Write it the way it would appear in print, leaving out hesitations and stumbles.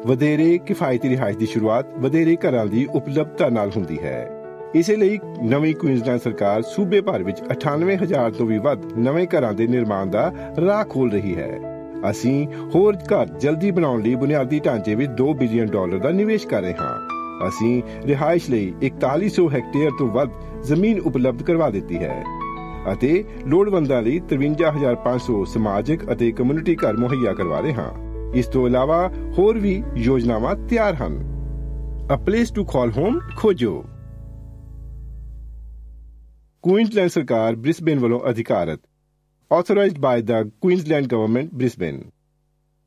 ਵਧੇਰੇ ਕਿਫਾਇਤੀ ਰਿਹਾਇਸ਼ ਦੀ ਸ਼ੁਰੂਆਤ ਵਧੇਰੇ ਘਰਾਂ ਦੀ ਉਪਲਬਧਤਾ ਨਾਲ ਹੁੰਦੀ ਹੈ। ਇਸੇ ਲਈ ਨਵੀਂ ਕੁਈਨਜ਼ਲੈਂਡ ਸਰਕਾਰ ਸੂਬੇ ਭਰ ਵਿੱਚ 98,000 ਤੋਂ ਵੀ ਵੱਧ ਨਵੇਂ ਘਰਾਂ ਦੇ ਨਿਰਮਾਣ ਦਾ ਰਾਹ ਖੋਲ੍ਹ ਰਹੀ ਹੈ। ਅਸੀਂ ਹੋਰ ਘਰ ਜਲਦੀ ਬਣਾਉਣ ਲਈ ਬੁਨਿਆਦੀ ਢਾਂਚੇ ਵਿੱਚ $2 ਬਿਲੀਅਨ ਦਾ ਨਿਵੇਸ਼ ਕਰ ਰਹੇ ਹਾਂ। ਅਸੀਂ ਰਿਹਾਇਸ਼ ਲਈ 4100 ਹੈਕਟੇਅਰ ਤੋਂ ਵੱਧ ਜ਼ਮੀਨ ਉਪਲਬਧ ਕਰਵਾ ਦਿੱਤੀ ਹੈ ਅਤੇ ਲੋੜਵੰਦਾਂ ਲਈ 53,500 ਸਮਾਜਿਕ ਅਤੇ ਕਮਿਊਨਿਟੀ ਘਰ ਮੁਹੱਈਆ ਕਰਵਾ ਰਹੇ ਹਾਂ। ਇਸ ਤੋਂ ਇਲਾਵਾ ਹੋਰ ਵੀ ਯੋਜਨਾਵਾਂ ਤਿਆਰ ਹਨ। A place to call home ਖੋਜੋ। ਕੁਈਨਜ਼ਲੈਂਡ ਸਰਕਾਰ ਬ੍ਰਿਸਬੇਨ ਵੱਲੋਂ ਅਧਿਕਾਰਤ। Authorized by the Queensland Government, Brisbane.